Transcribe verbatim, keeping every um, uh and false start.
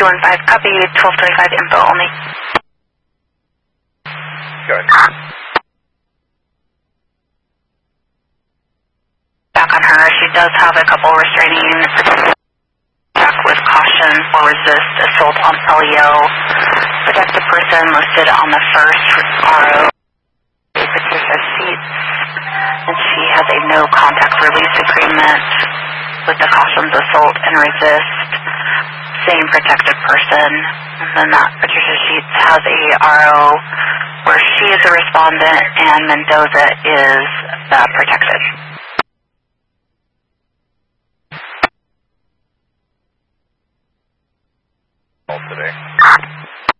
two one five, copy, twelve twenty-five, info only. Good. Back on her, she does have a couple restraining back with caution for resist, assault on L E O, protect the person listed on the first R O, Patricia Sheets, and she has a no contact release agreement with the cautions, assault and resist, same protected person, and then that Patricia Sheets has a R O where she is a respondent and Mendoza is the protected. Today.